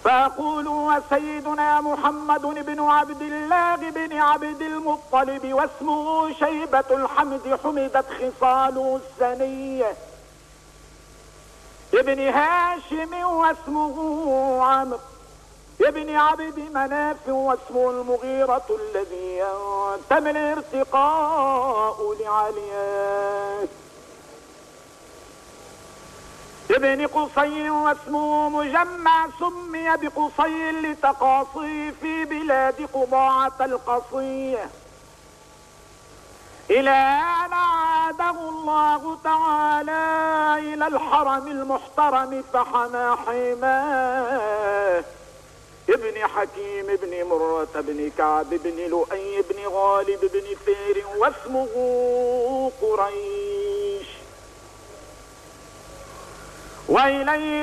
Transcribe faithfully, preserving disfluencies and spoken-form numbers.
فأقول وسيدنا محمد بن عبد الله بن عبد المطلب واسمه شيبة الحمد حمدت خصاله السنية ابن هاشم واسمه عمرو ابن عبد مناف واسمه المغيرة الذي ينتمي الارتقاء لعلياه ابن قصي واسمه مجمع سمي بقصي لتقاصي في بلاد قضاعة القصية إلى أن عاده الله تعالى إلى الحرم المحترم فحمى حماه ابن حكيم ابن مرة بن كعب بن لؤي بن غالب بن فير واسمه قريش وإليه